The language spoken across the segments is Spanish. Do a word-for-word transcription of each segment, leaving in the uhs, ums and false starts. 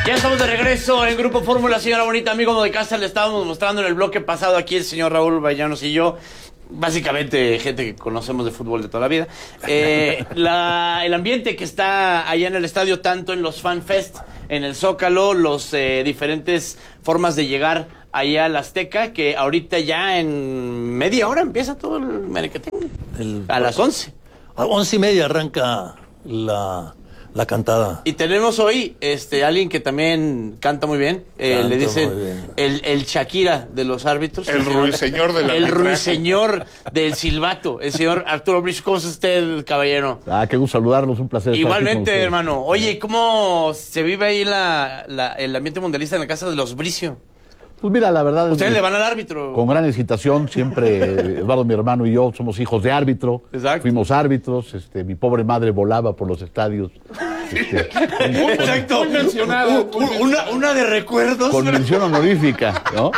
Ya estamos de regreso en Grupo Fórmula, señora bonita, amigo de casa. Le estábamos mostrando en el bloque pasado aquí el señor Raúl Vallanos y yo. Básicamente gente que conocemos de fútbol de toda la vida. Eh, la, el ambiente que está allá en el estadio, tanto en los Fan Fest, en el Zócalo, los eh, diferentes formas de llegar allá al Azteca, que ahorita ya en media hora empieza todo el merequetín. El, a las once. A once y media arranca la... la cantada. Y tenemos hoy este alguien que también canta muy bien. Eh, le dicen el, el Shakira de los árbitros. El ruiseñor del El ruiseñor del silbato. El señor Arturo Bricio. ¿Cómo está usted, caballero? Ah, qué gusto saludarlos, un placer. Igualmente, hermano. Oye, ¿cómo se vive ahí la, la, el ambiente mundialista en la casa de los Bricio? Pues mira, la verdad... Ustedes le van al árbitro. Con gran excitación, siempre Eduardo, mi hermano y yo somos hijos de árbitro. Exacto. Fuimos árbitros, este, mi pobre madre volaba por los estadios. Este, Exacto. Muy mencionado. Una, una de recuerdos. Con mención honorífica, ¿no?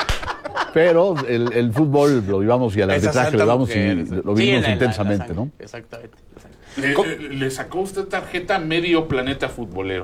Pero el, el fútbol lo vivamos y el arbitraje lo vivamos y lo vivimos sí, intensamente, la, la ¿no? Exactamente. Le, le sacó usted tarjeta medio planeta futbolero.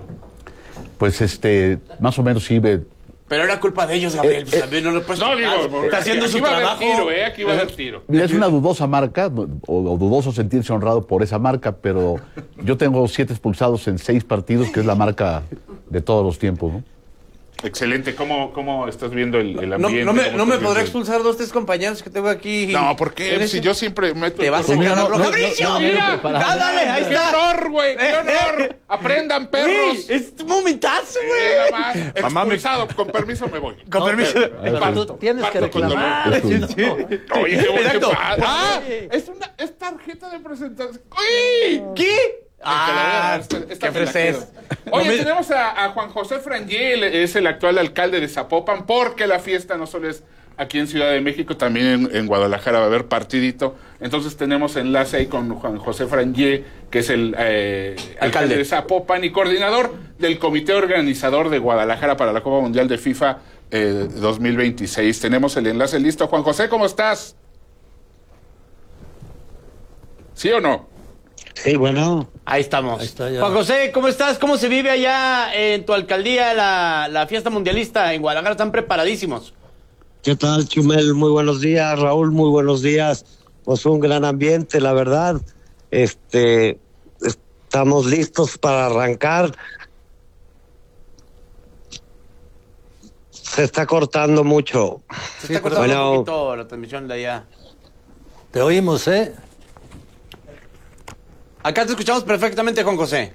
Pues este, más o menos sí ve. Pero era culpa de ellos, Gabriel. Eh, pues, también no lo puedes no, digo, está haciendo su trabajo. Tiro, eh, aquí va a haber tiro. Mira, es una dudosa marca, o, o dudoso sentirse honrado por esa marca, pero yo tengo siete expulsados en seis partidos, que es la marca de todos los tiempos, ¿no? Excelente. ¿Cómo, cómo estás viendo el, el no, ambiente? No, me, no me podrá el... expulsar dos, tres compañeros que tengo aquí. No, ¿por qué? Si yo siempre meto... Te vas a sacar a bloque. ¡Fabricio! ¡Mira! ¡Dale! ¡Ahí está! ¡Qué honor, güey! ¡Qué honor! ¡Aprendan, perros! Sí, ¡es un momentazo, güey! Eh, expulsado. Con permiso me voy. Con no, permiso. Pero, pero tú tienes que reclamar. Sí, sí. Oye, qué bueno. ¡Ah! Es, una, es tarjeta de presentación. ¡Uy! ¿Qué? Ah, esta, esta qué ofreces. Oye, me... tenemos a, a Juan José Frangé, es el actual alcalde de Zapopan, porque la fiesta no solo es aquí en Ciudad de México, también en, en Guadalajara va a haber partidito. Entonces tenemos enlace ahí con Juan José Frangé, que es el eh, alcalde. alcalde de Zapopan y coordinador del comité organizador de Guadalajara para la Copa Mundial de FIFA eh, dos mil veintiséis. Tenemos el enlace listo. Juan José, ¿cómo estás? ¿Sí o no? Sí, bueno. Ahí estamos. Ahí está Juan José, ¿cómo estás? ¿Cómo se vive allá en tu alcaldía la, la fiesta mundialista en Guadalajara? Están preparadísimos. ¿Qué tal, Chumel? Muy buenos días. Raúl, muy buenos días. Pues un gran ambiente, la verdad. Este, estamos listos para arrancar. Se está cortando mucho. Se está cortando bueno, un poquito la transmisión de allá. Te oímos, ¿eh? Acá te escuchamos perfectamente, Juan José.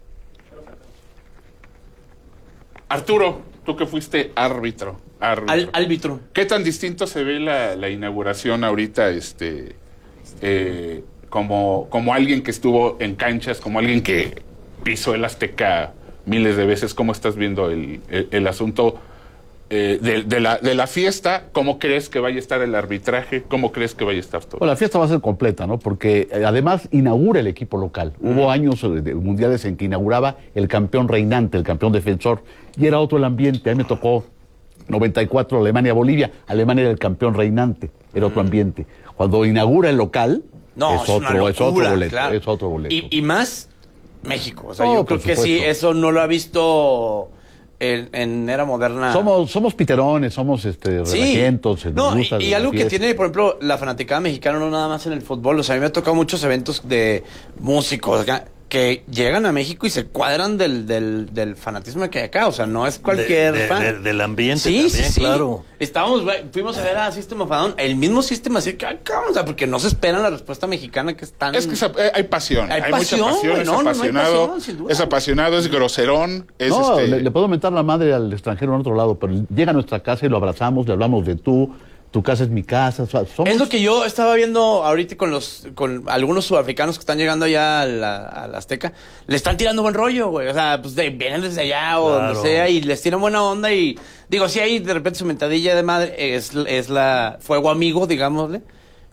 Arturo, tú que fuiste árbitro. árbitro. Al, árbitro. ¿Qué tan distinto se ve la, la inauguración ahorita, este, eh, como, como alguien que estuvo en canchas, como alguien que pisó el Azteca miles de veces? ¿Cómo estás viendo el, el, el asunto eh, de, de, la, de la fiesta? ¿Cómo crees que vaya a estar el arbitraje? ¿Cómo crees que vaya a estar todo? Bueno, la fiesta va a ser completa, ¿no? Porque eh, además inaugura el equipo local. Mm. Hubo años de, de mundiales en que inauguraba el campeón reinante, el campeón defensor, y era otro el ambiente. A mí me tocó noventa y cuatro Alemania-Bolivia. Alemania era el campeón reinante, era otro mm. ambiente. Cuando inaugura el local, no, es, es, otro, locura, es otro boleto. Claro. Es otro boleto. Y, y más México. O sea, no, yo creo que sí, eso no lo ha visto... En, en era moderna. Somos, somos piterones, somos este relajientos. Sí. No, y, y algo que tiene, por ejemplo, la fanaticada mexicana, no nada más en el fútbol. O sea, a mí me ha tocado muchos eventos de músicos que llegan a México y se cuadran del, del, del fanatismo que hay acá. O sea, no es cualquier de, de, fan. De, del ambiente sí, también, sí, sí. claro. Estábamos, fuimos a ver a System of a Down, el mismo sistema, así que acá, o sea, porque no se espera la respuesta mexicana que es tan... Es que hay pasión, hay, hay pasión, mucha pasión, güey, es no, apasionado, no hay pasión, sin duda. es apasionado, es groserón, es no, este... le, le puedo mentar la madre al extranjero en otro lado, pero llega a nuestra casa y lo abrazamos, le hablamos de tú, tu casa es mi casa. O sea, somos... Es lo que yo estaba viendo ahorita con los con algunos sudafricanos que están llegando allá a la, a la Azteca. Le están tirando buen rollo, güey. O sea, pues de, vienen desde allá o claro. donde sea y les tiran buena onda y... Digo, sí hay de repente su mentadilla de madre, es, es la fuego amigo, digámosle.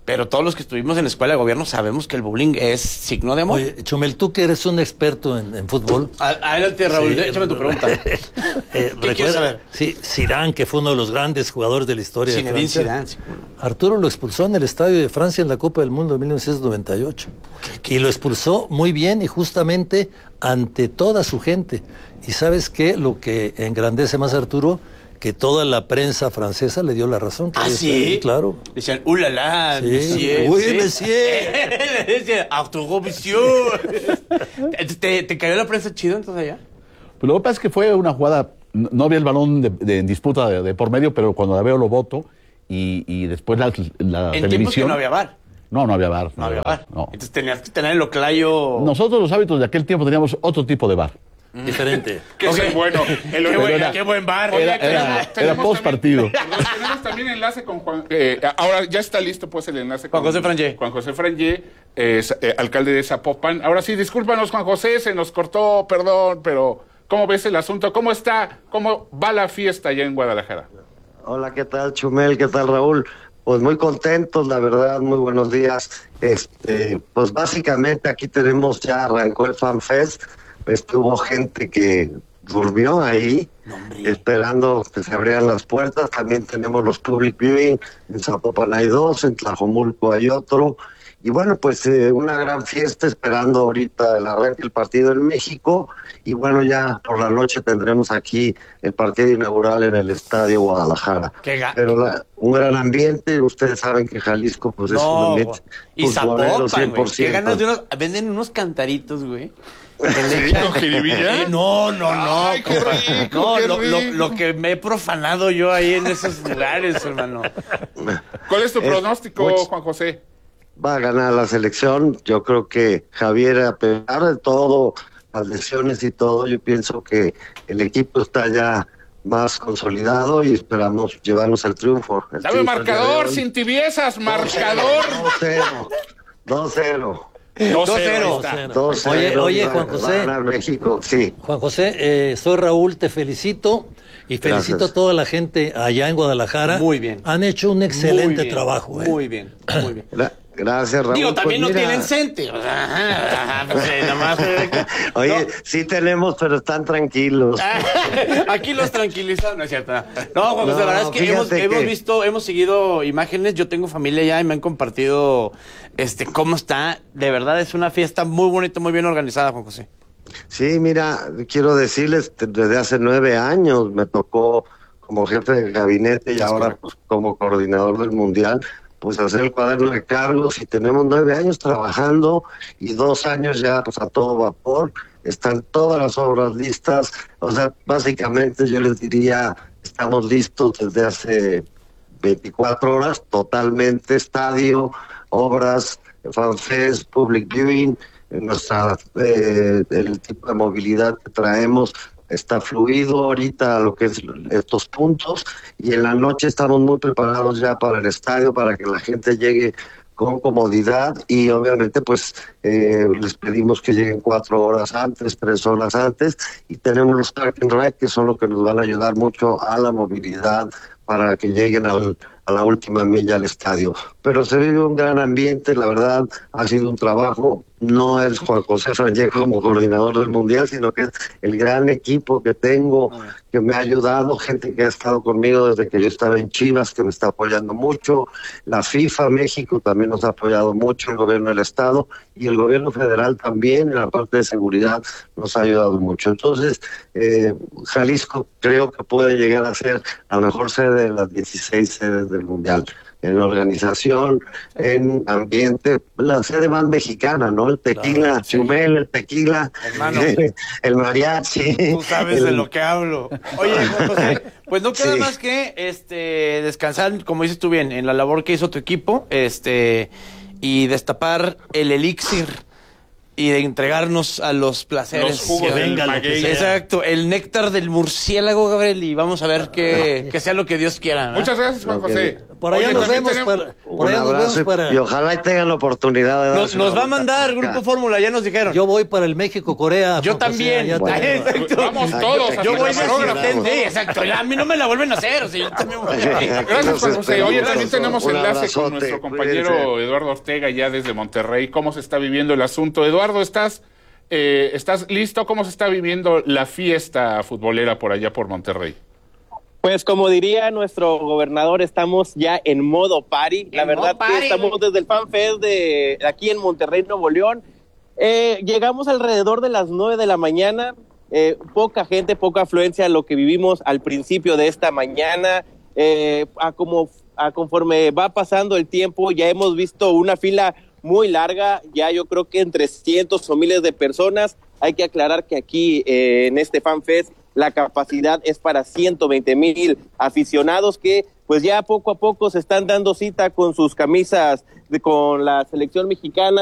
pero todos los que estuvimos en la escuela de gobierno sabemos que el bullying es signo de amor. Oye, Chumel, tú que eres un experto en, en fútbol. A- Adelante, Raúl, Sí, échame tu pregunta. eh, ¿Qué recuerda- quieres saber? Sí, Zidane, que fue uno de los grandes jugadores de la historia de Zinedine Francia. Zidane, sí. Arturo lo expulsó en el Estadio de Francia en la Copa del Mundo de mil novecientos noventa y ocho. Y lo expulsó muy bien y justamente ante toda su gente. ¿Y sabes qué? Lo que engrandece más a Arturo, que toda la prensa francesa le dio la razón. que ¿Ah, ellos- sí? Claro. Decían, ¡uh, la, la, Sí. monsieur! ¡Uy, sí. monsieur! Le decían, Arturo, monsieur. ¿Te, ¿Te cayó la prensa chido entonces allá? Pero lo que pasa es que fue una jugada, no no había el balón de, de- en disputa de, de por medio, pero cuando la veo lo voto y, y después la, la En tiempos que televisión... no había bar. No, no había bar. No había bar. No. Entonces tenías que tener el oclayo. Nosotros los hábitos de aquel tiempo teníamos otro tipo de bar. Diferente. Que Ok. es el bueno. El Qué, buen, era- qué buen bar. Oye, Era, era, tenemos- era tenemos post partido. también- Tenemos también enlace con Juan. eh, ahora ya está listo, pues, el enlace con Juan José Frangé. Juan José Frangé, eh, eh, alcalde de Zapopan. Ahora sí, discúlpanos, Juan José, se nos cortó, perdón, pero ¿cómo ves el asunto? ¿Cómo está? ¿Cómo va la fiesta allá en Guadalajara? Hola, ¿qué tal, Chumel? ¿Qué tal, Raúl? Pues muy contentos, la verdad, muy buenos días. Este, pues básicamente aquí tenemos, ya arrancó el Fan Fest. Estuvo gente que durmió ahí, esperando que se abrieran las puertas. También tenemos los public viewing, en Zapopan hay dos, en Tlajomulco hay otro. Y bueno, pues eh, una gran fiesta esperando ahorita el arranque del partido en México. Y bueno, ya por la noche tendremos aquí el partido inaugural en el Estadio Guadalajara. Qué ga- Pero la- un gran ambiente, ustedes saben que Jalisco pues es un No, ambiente y futbolero Zapopan, güey. Qué ganas de cien por ciento. unos... Venden unos cantaritos, güey. ¿Sí, con jiribilla? Eh, No, no, no. Ay, qué compa. rico, No, qué lo, lo- rico. lo que me he profanado yo ahí en esos lugares, hermano. ¿Cuál es tu pronóstico, much- Juan José? Va a ganar la selección. Yo creo que Javier, a pesar de todo, las lesiones y todo, yo pienso que el equipo está ya más consolidado y esperamos llevarnos el triunfo. El Dame triunfo marcador, el día sin tibiezas, marcador. de hoy. dos cero. dos Dos cero. cero. dos cero. Oye, oye, Va- Juan va a José. ganar México, sí. Juan José, eh, soy Raúl, te felicito y felicito Gracias. a toda la gente allá en Guadalajara. Muy bien. Han hecho un excelente Muy bien, trabajo. eh. Muy bien, muy bien. Gra- Gracias, Raúl. Digo, también Pues no mira, tienen cente. O sea, ajá, pues, eh, nada más. eh, Oye, no. sí tenemos, pero están tranquilos. Aquí los tranquilizan, no es cierto. No, Juan José, No, la verdad es que hemos, fíjate hemos que- visto, hemos seguido imágenes. Yo tengo familia allá y me han compartido este cómo está. De verdad es una fiesta muy bonita, muy bien organizada, Juan José. Sí, mira, quiero decirles, desde hace nueve años me tocó como jefe de gabinete y ahora pues, como coordinador del Mundial, pues hacer el cuaderno de cargos y tenemos nueve años trabajando y dos años ya pues a todo vapor. Están todas las obras listas, o sea, básicamente yo les diría, estamos listos desde hace veinticuatro horas, totalmente, estadio, obras, fanfest, public viewing, nuestra, eh, el tipo de movilidad que traemos está fluido ahorita lo que es estos puntos y en la noche estamos muy preparados ya para el estadio, para que la gente llegue con comodidad y obviamente pues eh, les pedimos que lleguen cuatro horas antes, tres horas antes y tenemos los park and ride que son los que nos van a ayudar mucho a la movilidad para que lleguen al, a la última milla al estadio. Pero se vive un gran ambiente, la verdad ha sido un trabajo, no es Juan José Frangé como coordinador del Mundial, sino que es el gran equipo que tengo, que me ha ayudado, gente que ha estado conmigo desde que yo estaba en Chivas, que me está apoyando mucho, la FIFA México también nos ha apoyado mucho, el gobierno del Estado y el gobierno federal también, en la parte de seguridad nos ha ayudado mucho. Entonces, eh, Jalisco creo que puede llegar a ser la mejor sede de las dieciséis sedes del Mundial. En organización, en ambiente, la sede más mexicana, ¿no? El tequila, Claro, sí. Chumel, el tequila, Hermano. el mariachi. Tú sabes el- de lo que hablo. Oye, Juan José, pues no queda Sí. más que este descansar, como dices tú bien, en la labor que hizo tu equipo, este, y destapar el elixir y de entregarnos a los placeres. Los jugos que del venga lo que maguey. sea. Exacto, el néctar del murciélago, Gabriel, y vamos a ver que, que sea lo que Dios quiera, ¿no? Muchas gracias, Juan Ok. José. Por allá Oye, nos también vemos tenemos- para, por Un allá nos abrazo vemos y- para. y ojalá y tengan la oportunidad de Nos, darse nos una va a vuelta mandar por acá. Grupo Fórmula, ya nos dijeron. Yo voy para el México Corea. Yo Juan José, también. allá Bueno. te- Exacto. Vamos todos a Yo voy de camarógrafo. asistente, exacto. A mí no me la vuelven a hacer. O sea, yo también voy. Gracias, Juan José. Oye, también tenemos Un enlace abrazote, con nuestro compañero cuídense. Eduardo Ortega ya desde Monterrey. ¿Cómo se está viviendo el asunto? Eduardo, ¿estás, eh, ¿estás listo? ¿Cómo se está viviendo la fiesta futbolera por allá por Monterrey? Pues como diría nuestro gobernador, estamos ya en modo party. La En verdad modo party, que estamos güey. desde el Fan Fest de aquí en Monterrey, Nuevo León. Eh, llegamos alrededor de las nueve de la mañana. Eh, poca gente, poca afluencia, lo que vivimos al principio de esta mañana. Eh, a como a conforme va pasando el tiempo, ya hemos visto una fila muy larga. Ya yo creo que entre cientos o miles de personas. Hay que aclarar que aquí eh, en este Fan Fest la capacidad es para ciento veinte mil aficionados que pues ya poco a poco se están dando cita con sus camisas de, con la selección mexicana.